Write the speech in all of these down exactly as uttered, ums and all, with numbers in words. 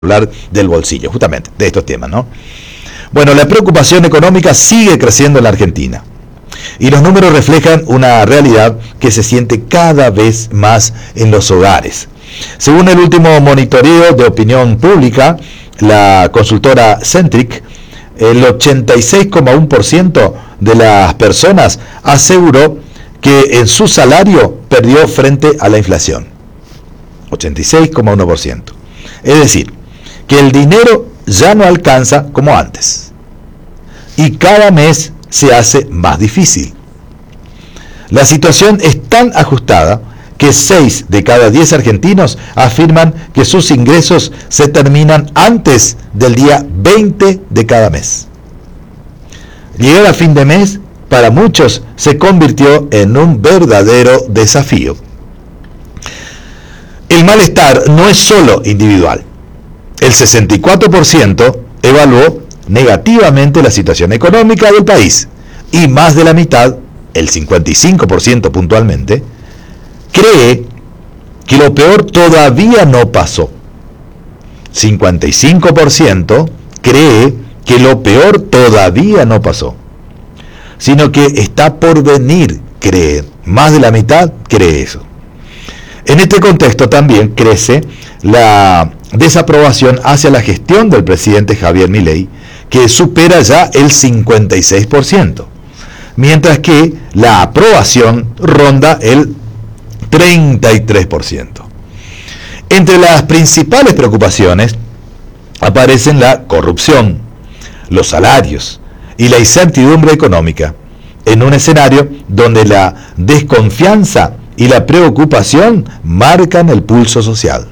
hablar del bolsillo, justamente, de estos temas, ¿no? Bueno, la preocupación económica sigue creciendo en la Argentina. Y los números reflejan una realidad que se siente cada vez más en los hogares. Según el último monitoreo de opinión pública, la consultora Centric, el ochenta y seis coma uno por ciento de las personas aseguró que en su salario perdió frente a la inflación. ochenta y seis coma uno por ciento. Es decir, que el dinero ya no alcanza como antes. Y cada mes se hace más difícil. La situación es tan ajustada que seis de cada diez argentinos afirman que sus ingresos se terminan antes del día veinte de cada mes. Llegar a fin de mes para muchos se convirtió en un verdadero desafío. El malestar no es solo individual. El sesenta y cuatro por ciento evaluó negativamente la situación económica del país y más de la mitad, el cincuenta y cinco por ciento puntualmente, cree que lo peor todavía no pasó. cincuenta y cinco por ciento cree que lo peor todavía no pasó, sino que está por venir, cree. Más de la mitad cree eso. En este contexto también crece la desaprobación hacia la gestión del presidente Javier Milei, que supera ya el cincuenta y seis por ciento, mientras que la aprobación ronda el treinta y tres por ciento. Entre las principales preocupaciones aparecen la corrupción, los salarios y la incertidumbre económica, en un escenario donde la desconfianza y la preocupación marcan el pulso social.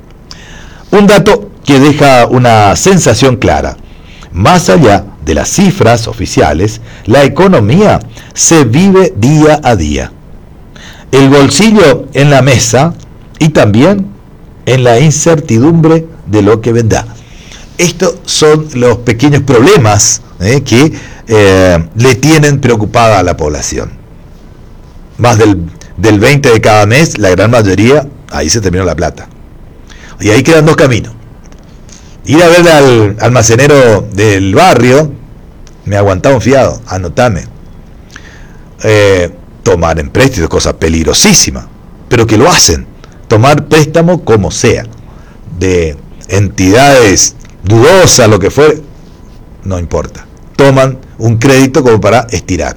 Un dato que deja una sensación clara: más allá de las cifras oficiales, la economía se vive día a día. El bolsillo en la mesa y también en la incertidumbre de lo que vendrá. Estos son los pequeños problemas eh, que eh, le tienen preocupada a la población. Más del, del veinte de cada mes, la gran mayoría, ahí se terminó la plata. Y ahí quedan dos caminos. Ir a ver al almacenero del barrio, me aguantaba un fiado, anotame. Eh, tomar en préstamo, cosa peligrosísima, pero que lo hacen. Tomar préstamo como sea, de entidades dudosas, lo que fuere, no importa. Toman un crédito como para estirar.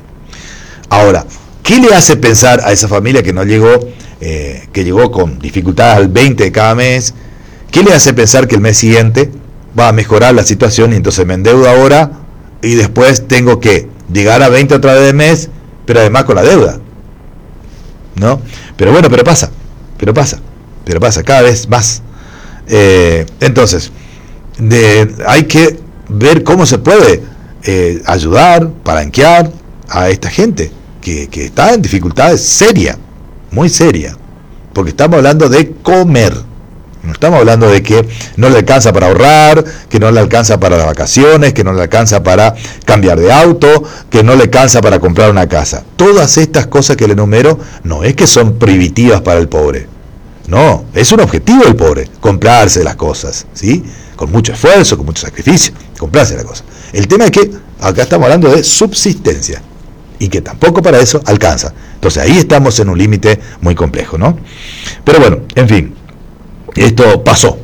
Ahora, ¿qué le hace pensar a esa familia que no llegó, eh, que llegó con dificultades al veinte de cada mes? ¿Qué le hace pensar que el mes siguiente va a mejorar la situación y entonces me endeudo ahora y después tengo que llegar a veinte otra vez de mes, pero además con la deuda? ¿No? Pero bueno, pero pasa, pero pasa, pero pasa, cada vez más. Eh, entonces, de, hay que ver cómo se puede eh, ayudar, palanquear a esta gente que, que está en dificultades serias, muy serias, porque estamos hablando de comer. No estamos hablando de que no le alcanza para ahorrar, que no le alcanza para las vacaciones, que no le alcanza para cambiar de auto, que no le alcanza para comprar una casa. Todas estas cosas que le enumero no es que son prohibitivas para el pobre. No, es un objetivo del pobre, comprarse las cosas, ¿sí? Con mucho esfuerzo, con mucho sacrificio, comprarse las cosas. El tema es que acá estamos hablando de subsistencia y que tampoco para eso alcanza. Entonces ahí estamos en un límite muy complejo, ¿no? Pero bueno, en fin. Esto pasó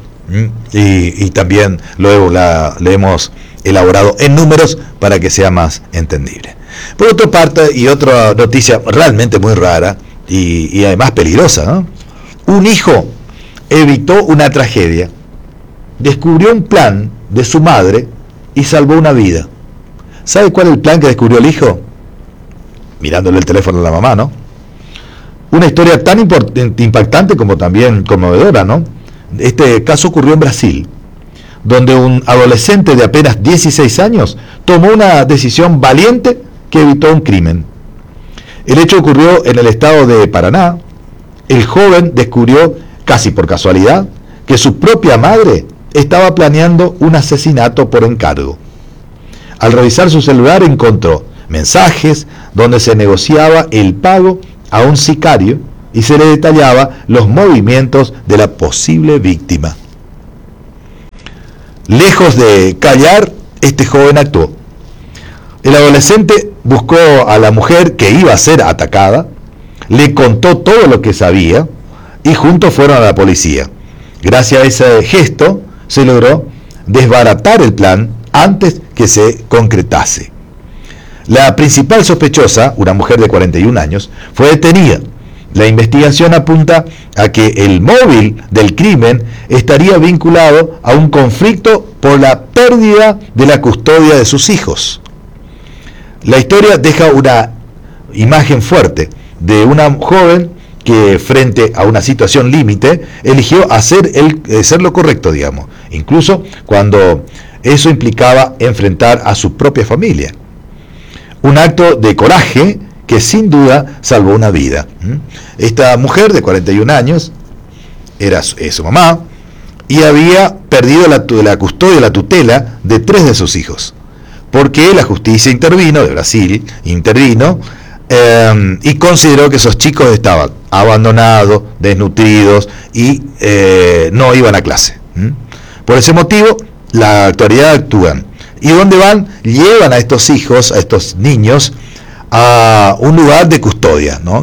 y, y también luego la, le hemos elaborado en números para que sea más entendible. Por otra parte, y otra noticia realmente muy rara y, y además peligrosa, ¿no? Un hijo evitó una tragedia, descubrió un plan de su madre y salvó una vida. ¿Sabe cuál es el plan que descubrió el hijo? Mirándole el teléfono a la mamá, ¿no? Una historia tan import- impactante como también conmovedora, ¿no? Este caso ocurrió en Brasil, donde un adolescente de apenas dieciséis años tomó una decisión valiente que evitó un crimen. El hecho ocurrió en el estado de Paraná. El joven descubrió, casi por casualidad, que su propia madre estaba planeando un asesinato por encargo. Al revisar su celular encontró mensajes donde se negociaba el pago a un sicario y se le detallaba los movimientos de la posible víctima. Lejos de callar, este joven actuó. El adolescente buscó a la mujer que iba a ser atacada, le contó todo lo que sabía y juntos fueron a la policía. Gracias a ese gesto se logró desbaratar el plan antes que se concretase. La principal sospechosa, una mujer de cuarenta y un años, fue detenida. La investigación apunta a que el móvil del crimen estaría vinculado a un conflicto por la pérdida de la custodia de sus hijos. La historia deja una imagen fuerte de una joven que frente a una situación límite eligió hacer, el, hacer lo correcto, digamos, incluso cuando eso implicaba enfrentar a su propia familia. Un acto de coraje que sin duda salvó una vida. Esta mujer de cuarenta y un años era su, su mamá y había perdido la, la custodia, la tutela de tres de sus hijos, porque la justicia intervino, de Brasil, intervino, eh, y consideró que esos chicos estaban abandonados, desnutridos y eh, no iban a clase. Por ese motivo, la autoridad actúan. ¿Y dónde van? Llevan a estos hijos, a estos niños, a un lugar de custodia, ¿no?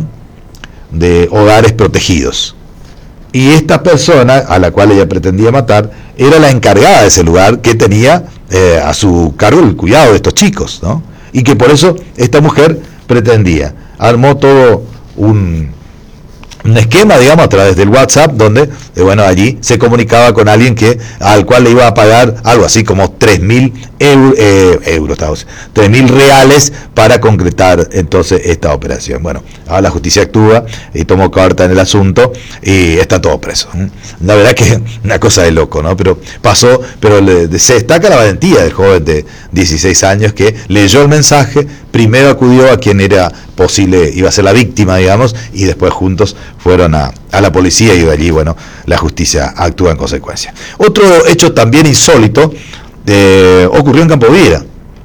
De hogares protegidos. Y esta persona a la cual ella pretendía matar era la encargada de ese lugar, que tenía eh, a su cargo el cuidado de estos chicos, ¿no? Y que por eso esta mujer pretendía, armó todo un, un esquema, digamos, a través del WhatsApp, donde, eh, bueno, allí se comunicaba con alguien que al cual le iba a pagar algo así como tres mil euro, eh, euros, tres mil reales para concretar entonces esta operación. Bueno, ahora la justicia actúa y tomó carta en el asunto y está todo preso. La verdad que es una cosa de loco, ¿no? Pero pasó, pero le, se destaca la valentía del joven de dieciséis años que leyó el mensaje, primero acudió a quien era posible, iba a ser la víctima, digamos, y después juntos fueron a, a la policía y de allí, bueno, la justicia actúa en consecuencia. Otro hecho también insólito eh, ocurrió en Campo Viera.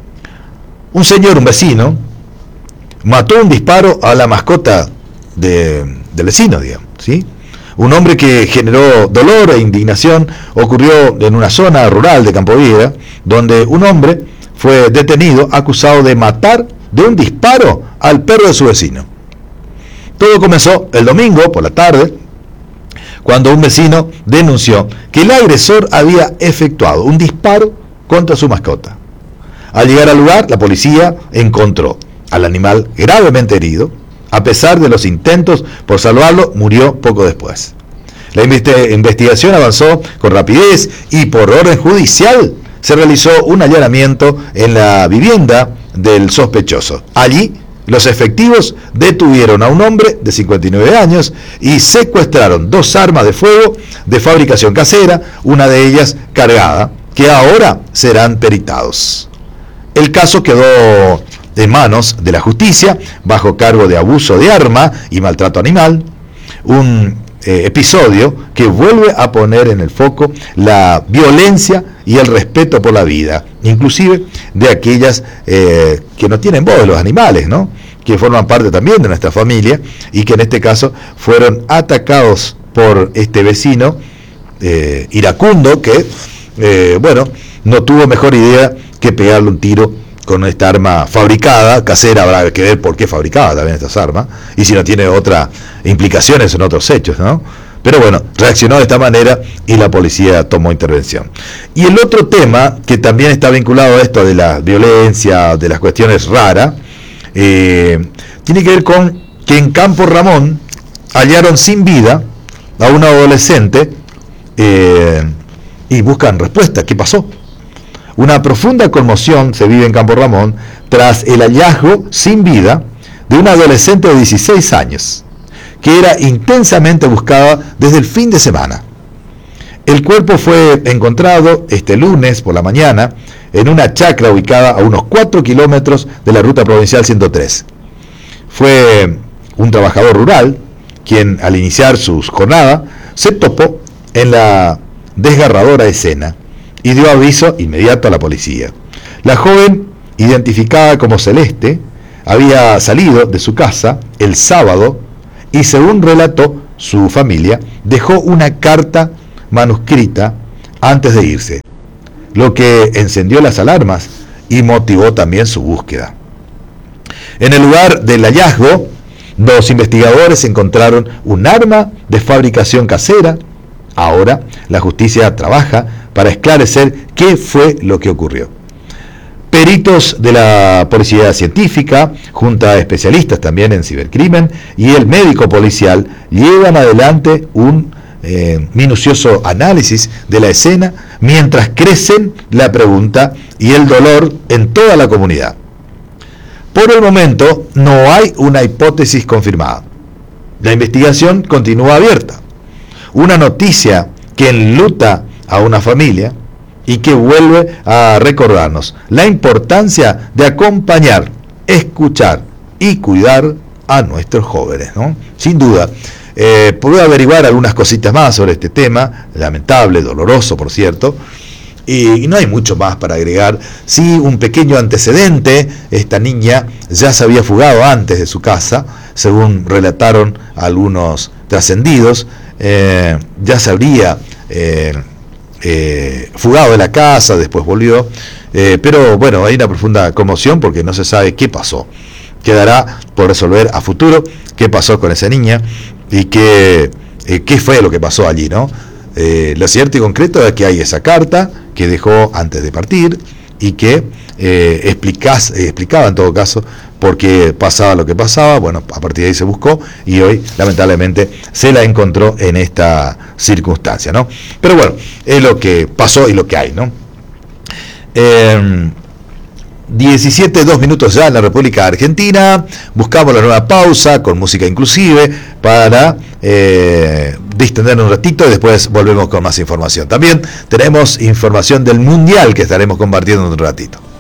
Un señor, un vecino, mató un disparo a la mascota de, del vecino, digamos, ¿sí? Un hombre que generó dolor e indignación ocurrió en una zona rural de Campo Viera, donde un hombre fue detenido acusado de matar de un disparo al perro de su vecino. Todo comenzó el domingo por la tarde, cuando un vecino denunció que el agresor había efectuado un disparo contra su mascota. Al llegar al lugar, la policía encontró al animal gravemente herido. A pesar de los intentos por salvarlo, murió poco después. La investigación avanzó con rapidez y por orden judicial se realizó un allanamiento en la vivienda del sospechoso. Allí, los efectivos detuvieron a un hombre de cincuenta y nueve años y secuestraron dos armas de fuego de fabricación casera, una de ellas cargada, que ahora serán peritados. El caso quedó en manos de la justicia, bajo cargo de abuso de arma y maltrato animal, un eh, episodio que vuelve a poner en el foco la violencia y el respeto por la vida, inclusive de aquellas eh, que no tienen voz, de los animales, ¿no? Que forman parte también de nuestra familia y que en este caso fueron atacados por este vecino eh, iracundo que, eh, bueno, no tuvo mejor idea que pegarle un tiro con esta arma fabricada, casera. Habrá que ver por qué fabricaba también estas armas, y si no tiene otras implicaciones en otros hechos, ¿no? Pero bueno, reaccionó de esta manera y la policía tomó intervención. Y el otro tema, que también está vinculado a esto de la violencia, de las cuestiones raras, eh, tiene que ver con que en Campo Ramón hallaron sin vida a un adolescente eh, y buscan respuesta. ¿Qué pasó? Una profunda conmoción se vive en Campo Ramón tras el hallazgo sin vida de una adolescente de dieciséis años, que era intensamente buscada desde el fin de semana. El cuerpo fue encontrado este lunes por la mañana en una chacra ubicada a unos cuatro kilómetros de la ruta provincial ciento tres. Fue un trabajador rural quien, al iniciar sus jornadas, se topó en la desgarradora escena y dio aviso inmediato a la policía. La joven, identificada como Celeste, había salido de su casa el sábado y, según relató su familia, dejó una carta manuscrita antes de irse. lo que encendió las alarmas y motivó también su búsqueda. En el lugar del hallazgo, los investigadores encontraron un arma de fabricación casera. Ahora, la justicia trabaja para esclarecer qué fue lo que ocurrió. Peritos de la Policía Científica, junto a especialistas también en cibercrimen, y el médico policial llevan adelante un eh, minucioso análisis de la escena mientras crecen la pregunta y el dolor en toda la comunidad. Por el momento no hay una hipótesis confirmada. La investigación continúa abierta. Una noticia que enluta a una familia y que vuelve a recordarnos la importancia de acompañar, escuchar y cuidar a nuestros jóvenes, ¿no? Sin duda, eh, puedo averiguar algunas cositas más sobre este tema, lamentable, doloroso, por cierto, y no hay mucho más para agregar. Sí, un pequeño antecedente: esta niña ya se había fugado antes de su casa, según relataron algunos trascendidos. Eh, ya se habría eh, eh, fugado de la casa, después volvió, eh, pero bueno, hay una profunda conmoción porque no se sabe qué pasó. Quedará por resolver a futuro qué pasó con esa niña y qué, eh, qué fue lo que pasó allí, ¿no? Eh, lo cierto y concreto es que hay esa carta que dejó antes de partir y que eh, explicas, eh, explicaba en todo caso por qué pasaba lo que pasaba. Bueno, a partir de ahí se buscó y hoy lamentablemente se la encontró en esta circunstancia, ¿no? Pero bueno, es lo que pasó y lo que hay, ¿no? Eh, diecisiete, dos minutos ya en la República Argentina. Buscamos la nueva pausa con música inclusive para eh, distender un ratito y después volvemos con más información. También tenemos información del Mundial que estaremos compartiendo en un ratito.